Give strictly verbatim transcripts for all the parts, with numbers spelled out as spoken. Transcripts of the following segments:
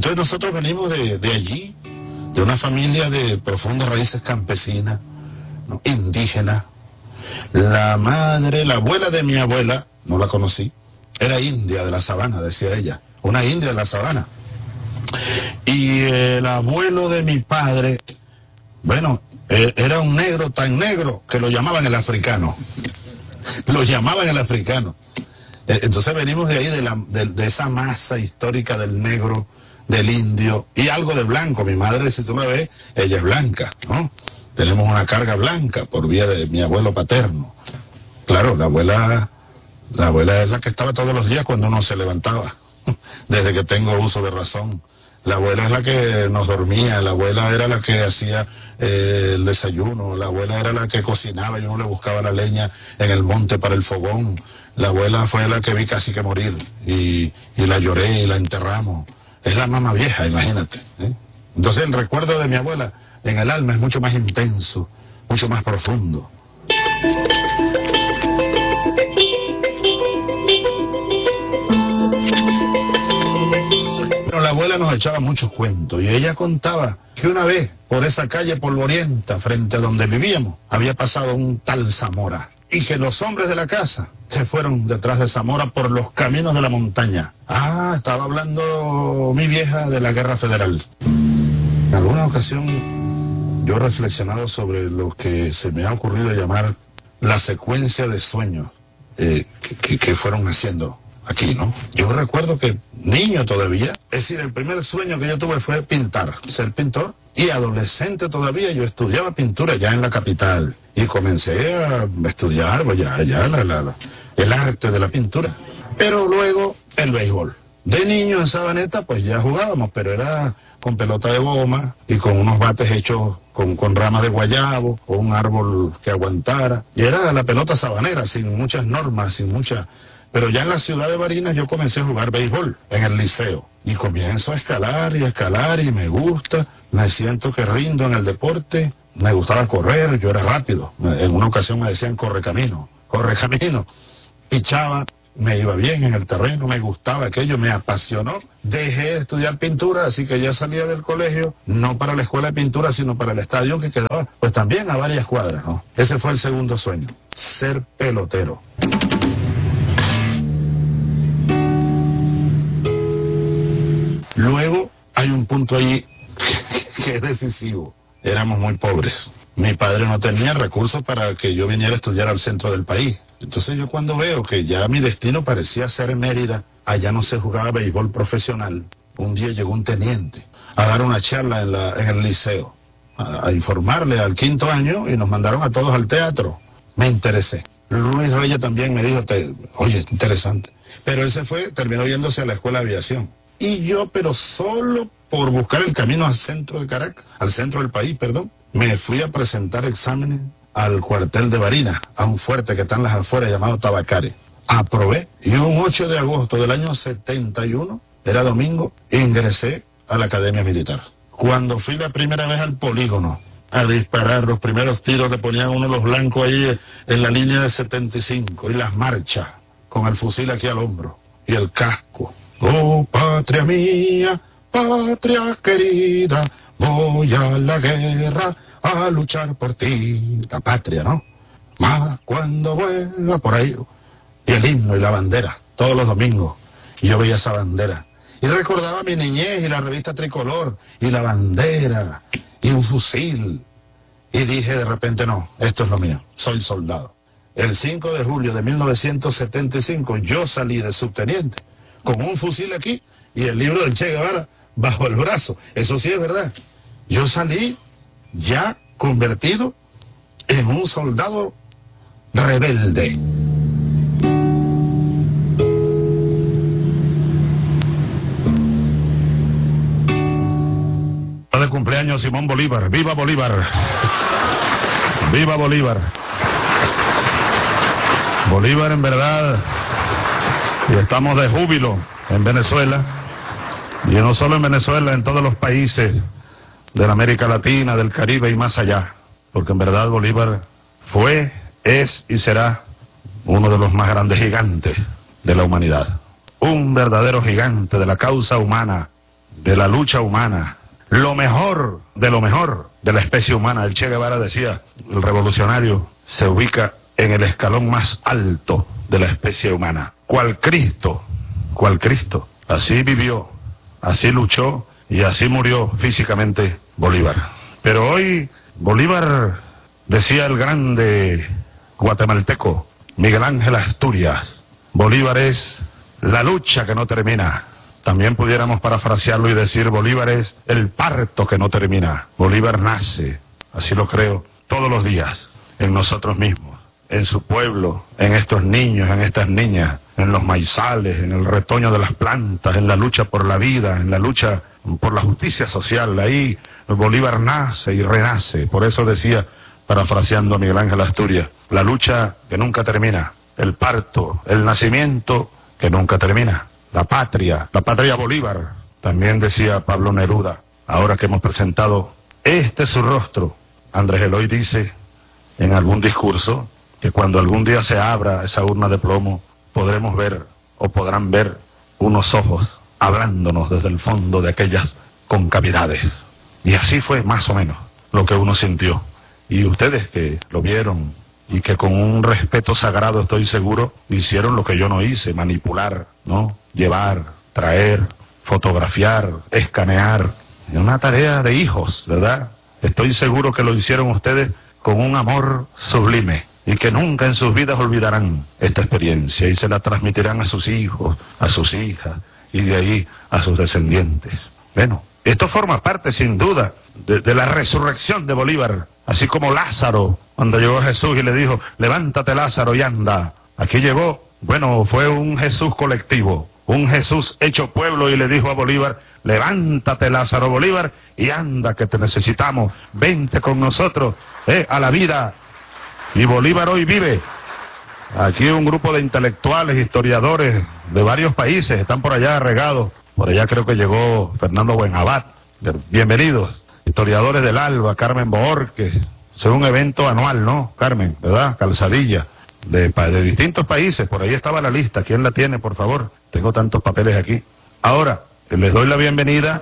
Entonces nosotros venimos de, de allí, de una familia de profundas raíces campesinas, ¿no? Indígenas. La madre, la abuela de mi abuela, no la conocí, era india de la sabana, decía ella, una india de la sabana. Y el abuelo de mi padre, bueno, era un negro tan negro que lo llamaban el africano. Lo llamaban el africano. Entonces venimos de ahí, de, la, de, de esa masa histórica del negro, del indio, y algo de blanco. Mi madre, si tú la ves, ella es blanca, ¿no? Tenemos una carga blanca por vía de mi abuelo paterno. Claro, la abuela, la abuela es la que estaba todos los días cuando uno se levantaba, desde que tengo uso de razón. La abuela es la que nos dormía, la abuela era la que hacía eh, el desayuno, la abuela era la que cocinaba y uno le buscaba la leña en el monte para el fogón. La abuela fue la que vi casi que morir y, y la lloré y la enterramos. Es la mamá vieja, imagínate, ¿eh? Entonces el recuerdo de mi abuela en el alma es mucho más intenso, mucho más profundo. Pero la abuela nos echaba muchos cuentos y ella contaba que una vez por esa calle polvorienta frente a donde vivíamos había pasado un tal Zamora y que los hombres de la casa se fueron detrás de Zamora por los caminos de la montaña. Ah, estaba hablando mi vieja de la Guerra Federal. En alguna ocasión yo he reflexionado sobre lo que se me ha ocurrido llamar la secuencia de sueños eh, que, que, que fueron haciendo aquí, ¿no? Yo recuerdo que niño todavía, es decir, el primer sueño que yo tuve fue pintar, ser pintor, y adolescente todavía yo estudiaba pintura ya en la capital, y comencé a estudiar pues ya, ya la, la, la, el arte de la pintura, pero luego el béisbol. De niño en Sabaneta pues ya jugábamos, pero era con pelota de goma y con unos bates hechos con, con ramas de guayabo o un árbol que aguantara, y era la pelota sabanera, sin muchas normas, sin muchas... Pero ya en la ciudad de Barinas yo comencé a jugar béisbol en el liceo. Y comienzo a escalar y a escalar y me gusta. Me siento que rindo en el deporte. Me gustaba correr, yo era rápido. En una ocasión me decían corre camino, corre camino. Pichaba, me iba bien en el terreno, me gustaba aquello, me apasionó. Dejé de estudiar pintura, así que ya salía del colegio, no para la escuela de pintura, sino para el estadio que quedaba, pues también a varias cuadras, ¿no? Ese fue el segundo sueño, ser pelotero. Luego hay un punto allí que es decisivo. Éramos muy pobres. Mi padre no tenía recursos para que yo viniera a estudiar al centro del país. Entonces yo cuando veo que ya mi destino parecía ser Mérida, allá no se jugaba béisbol profesional, un día llegó un teniente a dar una charla en, la, en el liceo, a, a informarle al quinto año y nos mandaron a todos al teatro. Me interesé. Luis Reyes también me dijo, te, oye, interesante. Pero él se fue, terminó yéndose a la escuela de aviación. Y yo, pero solo por buscar el camino al centro de Caracas, al centro del país, perdón, me fui a presentar exámenes al cuartel de Barinas, a un fuerte que está en las afueras llamado Tabacare. Aprobé y un ocho de agosto del año setenta y uno, era domingo, ingresé a la Academia Militar. Cuando fui la primera vez al polígono a disparar, los primeros tiros le ponían uno los blancos ahí en la línea de setenta y cinco y las marchas con el fusil aquí al hombro y el casco. Oh, patria mía, patria querida, voy a la guerra a luchar por ti. La patria, ¿no? Más cuando vuelva por ahí. Y el himno y la bandera, todos los domingos. Y yo veía esa bandera. Y recordaba mi niñez y la revista Tricolor, y la bandera, y un fusil. Y dije de repente, no, esto es lo mío, soy soldado. El cinco de julio de mil novecientos setenta y cinco yo salí de subteniente con un fusil aquí y el libro del Che Guevara bajo el brazo. Eso sí es verdad. Yo salí ya convertido en un soldado rebelde. De cumpleaños Simón Bolívar. ¡Viva Bolívar! ¡Viva Bolívar! Bolívar en verdad... Y estamos de júbilo en Venezuela, y no solo en Venezuela, en todos los países de la América Latina, del Caribe y más allá, porque en verdad Bolívar fue, es y será uno de los más grandes gigantes de la humanidad, un verdadero gigante de la causa humana, de la lucha humana, lo mejor de lo mejor de la especie humana. El Che Guevara decía, el revolucionario se ubica en el escalón más alto de la especie humana. ¿Cuál Cristo? ¿Cuál Cristo? Así vivió, así luchó y así murió físicamente Bolívar. Pero hoy Bolívar, decía el grande guatemalteco Miguel Ángel Asturias, Bolívar es la lucha que no termina. También pudiéramos parafrasearlo y decir, Bolívar es el parto que no termina. Bolívar nace, así lo creo, todos los días, en nosotros mismos, en su pueblo, en estos niños, en estas niñas, en los maizales, en el retoño de las plantas, en la lucha por la vida, en la lucha por la justicia social. Ahí Bolívar nace y renace. Por eso decía, parafraseando a Miguel Ángel Asturias, la lucha que nunca termina, el parto, el nacimiento que nunca termina, la patria, la patria Bolívar. También decía Pablo Neruda, ahora que hemos presentado este es su rostro. Andrés Eloy dice en algún discurso que cuando algún día se abra esa urna de plomo, podremos ver, o podrán ver, unos ojos hablándonos desde el fondo de aquellas concavidades. Y así fue más o menos lo que uno sintió. Y ustedes que lo vieron y que con un respeto sagrado, estoy seguro, hicieron lo que yo no hice, manipular, ¿no? Llevar, traer, fotografiar, escanear. Es una tarea de hijos, ¿verdad? Estoy seguro que lo hicieron ustedes con un amor sublime y que nunca en sus vidas olvidarán esta experiencia y se la transmitirán a sus hijos, a sus hijas y de ahí a sus descendientes. Bueno, esto forma parte sin duda de, de la resurrección de Bolívar, así como Lázaro, cuando llegó Jesús y le dijo, levántate Lázaro y anda. Aquí llegó, bueno, fue un Jesús colectivo, un Jesús hecho pueblo y le dijo a Bolívar, levántate Lázaro Bolívar y anda que te necesitamos, vente con nosotros eh, a la vida. Y Bolívar hoy vive. Aquí un grupo de intelectuales, historiadores de varios países, están por allá regados. Por allá creo que llegó Fernando Buenabad. Bienvenidos. Historiadores del Alba, Carmen Bohórquez. Es un evento anual, ¿no, Carmen? ¿Verdad? Calzadilla. De, de distintos países. Por ahí estaba la lista. ¿Quién la tiene, por favor? Tengo tantos papeles aquí. Ahora, les doy la bienvenida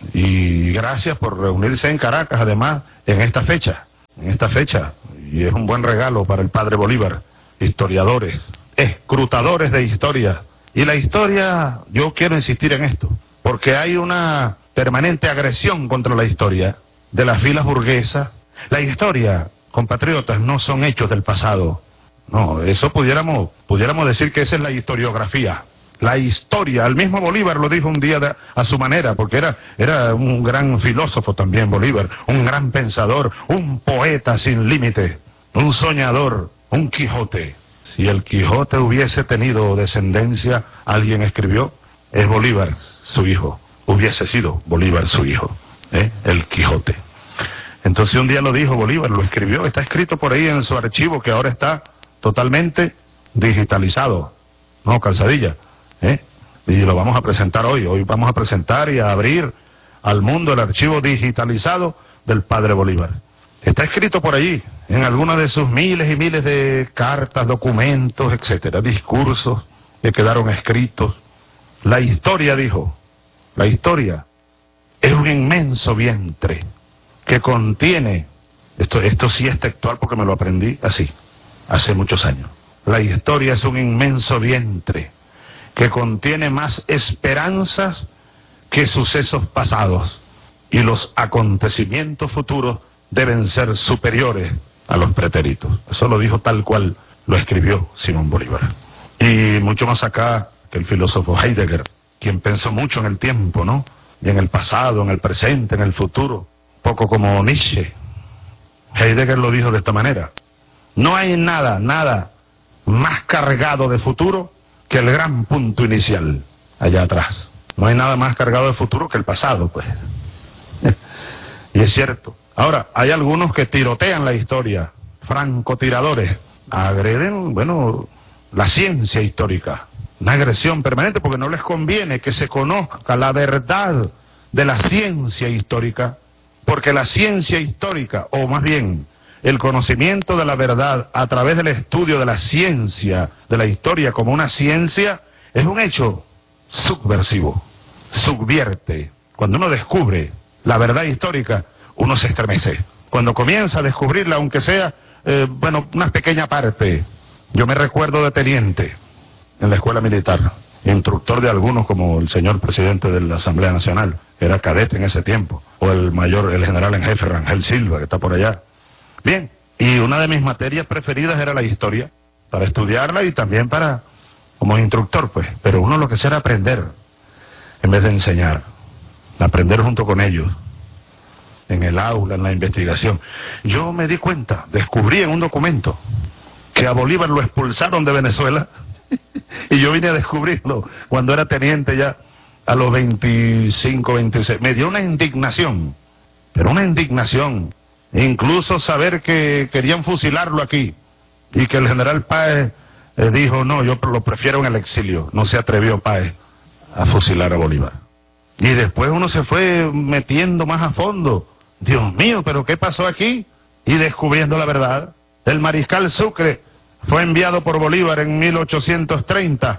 y gracias por reunirse en Caracas, además, en esta fecha. En esta fecha. Y es un buen regalo para el padre Bolívar. Historiadores, escrutadores de historia. Y la historia, yo quiero insistir en esto, porque hay una permanente agresión contra la historia de las filas burguesas. La historia, compatriotas, no son hechos del pasado. No, eso pudiéramos, pudiéramos decir que esa es la historiografía. La historia, el mismo Bolívar lo dijo un día de, a su manera, porque era, era un gran filósofo también Bolívar, un gran pensador, un poeta sin límite, un soñador, un Quijote. Si el Quijote hubiese tenido descendencia, alguien escribió, es Bolívar su hijo, hubiese sido Bolívar su hijo, ¿eh? El Quijote. Entonces un día lo dijo Bolívar, lo escribió, está escrito por ahí en su archivo que ahora está totalmente digitalizado, ¿no, Calzadilla? ¿Eh? Y lo vamos a presentar hoy, hoy vamos a presentar y a abrir al mundo el archivo digitalizado del padre Bolívar. Está escrito por allí, en algunas de sus miles y miles de cartas, documentos, etcétera, discursos que quedaron escritos. La historia, dijo, la historia es un inmenso vientre que contiene, esto, esto sí es textual porque me lo aprendí así, hace muchos años. La historia es un inmenso vientre que contiene más esperanzas que sucesos pasados y los acontecimientos futuros deben ser superiores a los pretéritos. Eso lo dijo tal cual lo escribió Simón Bolívar. Y mucho más acá que el filósofo Heidegger, quien pensó mucho en el tiempo, ¿no? Y en el pasado, en el presente, en el futuro, poco como Nietzsche. Heidegger lo dijo de esta manera: no hay nada, nada más cargado de futuro que el gran punto inicial, allá atrás. No hay nada más cargado de futuro que el pasado, pues. Y es cierto. Ahora, hay algunos que tirotean la historia, francotiradores, agreden, bueno, la ciencia histórica, una agresión permanente porque no les conviene que se conozca la verdad de la ciencia histórica, porque la ciencia histórica, o más bien, el conocimiento de la verdad a través del estudio de la ciencia, de la historia como una ciencia, es un hecho subversivo, subvierte Cuando uno descubre la verdad histórica, uno se estremece. Cuando comienza a descubrirla, aunque sea, eh, bueno, una pequeña parte. Yo me recuerdo de teniente en la escuela militar, instructor de algunos como el señor presidente de la Asamblea Nacional, que era cadete en ese tiempo, o el mayor, el general en jefe Rangel Silva, que está por allá. Bien, y una de mis materias preferidas era la historia, para estudiarla y también para, como instructor, pues, pero uno lo que hacía era aprender, en vez de enseñar, aprender junto con ellos, en el aula, en la investigación. Yo me di cuenta, descubrí en un documento, que a Bolívar lo expulsaron de Venezuela, y yo vine a descubrirlo cuando era teniente ya, a los veinticinco, veintiséis. Me dio una indignación, pero una indignación, incluso saber que querían fusilarlo aquí, y que el general Páez eh, dijo, no, yo lo prefiero en el exilio. No se atrevió Páez a fusilar a Bolívar. Y después uno se fue metiendo más a fondo. Dios mío, ¿pero qué pasó aquí? Y descubriendo la verdad. El mariscal Sucre fue enviado por Bolívar en mil ochocientos treinta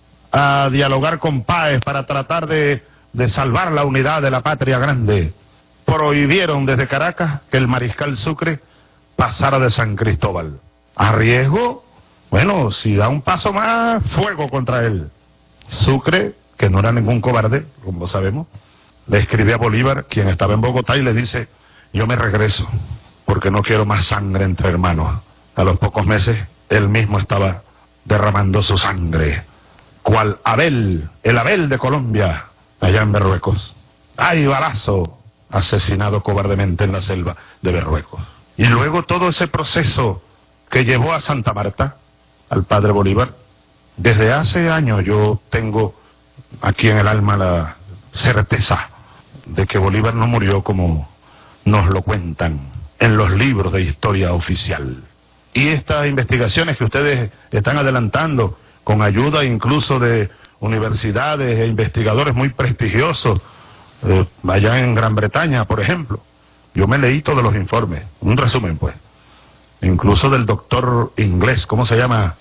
a dialogar con Páez para tratar de, de salvar la unidad de la patria grande. Prohibieron desde Caracas que el mariscal Sucre pasara de San Cristóbal. A riesgo, bueno, si da un paso más, fuego contra él. Sucre, que no era ningún cobarde, como sabemos, le escribe a Bolívar, quien estaba en Bogotá, y le dice, yo me regreso, porque no quiero más sangre entre hermanos. A los pocos meses, él mismo estaba derramando su sangre, cual Abel, el Abel de Colombia, allá en Berruecos. ¡Ay, balazo! Asesinado cobardemente en la selva de Berruecos. Y luego todo ese proceso que llevó a Santa Marta, al padre Bolívar, desde hace años yo tengo aquí en el alma la certeza de que Bolívar no murió como nos lo cuentan en los libros de historia oficial. Y estas investigaciones que ustedes están adelantando, con ayuda incluso de universidades e investigadores muy prestigiosos, eh, allá en Gran Bretaña, por ejemplo, yo me leí todos los informes, un resumen pues, incluso del doctor inglés, ¿cómo se llama?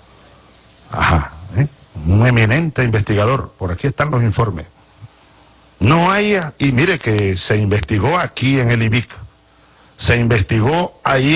Ajá, ¿eh? Un eminente investigador, por aquí están los informes. No hay, y mire que se investigó aquí en el I B I C, se investigó ahí